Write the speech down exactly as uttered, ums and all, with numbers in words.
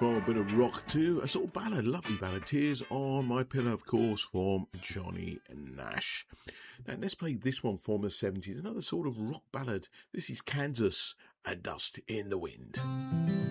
Well, a bit of rock too, a sort of ballad, lovely ballad, Tears on My Pillow, of course, from Johnny Nash. Now, let's play this one from the seventies, another sort of rock ballad. This is Kansas and Dust in the Wind.